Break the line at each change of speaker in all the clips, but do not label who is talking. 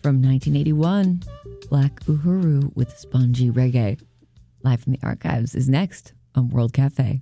From 1981, Black Uhuru with Spongy Reggae. Live from the Archives is next on World Cafe.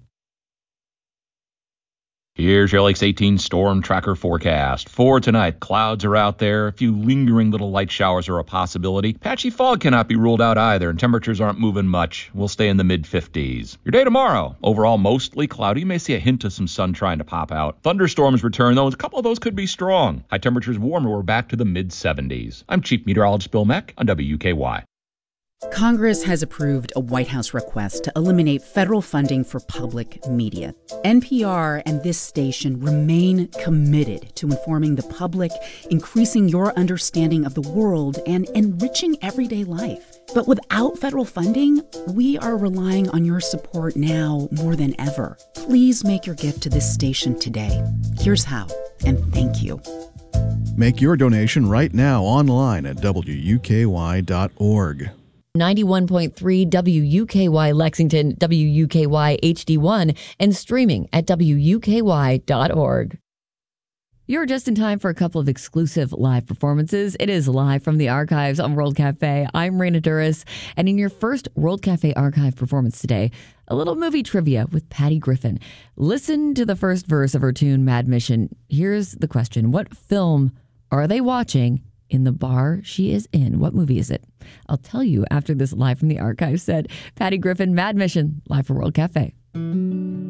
Here's your Lakes 18 storm tracker forecast. For tonight, clouds are out there. A few lingering little light showers are a possibility. Patchy fog cannot be ruled out either, and temperatures aren't moving much. We'll stay in the mid-50s. Your day tomorrow, overall mostly cloudy. You may see a hint of some sun trying to pop out. Thunderstorms return, though, and a couple of those could be strong. High temperatures warmer. We're back to the mid-70s. I'm Chief Meteorologist Bill Mack on WUKY.
Congress has approved a White House request to eliminate federal funding for public media. NPR and this station remain committed to informing the public, increasing your understanding of the world, and enriching everyday life. But without federal funding, we are relying on your support now more than ever. Please make your gift to this station today. Here's how, and thank you.
Make your donation right now online at WUKY.org.
91.3 WUKY Lexington, WUKY HD1, and streaming at WUKY.org. You're just in time for a couple of exclusive live performances. It is live from the Archives on World Cafe. I'm Raina Duras, and in your first World Cafe Archive performance today, a little movie trivia with Patty Griffin. Listen to the first verse of her tune, Mad Mission. Here's the question. What film are they watching in the bar she is in? What movie is it? I'll tell you after this live from the Archives set. Patty Griffin, Mad Mission, live for World Cafe.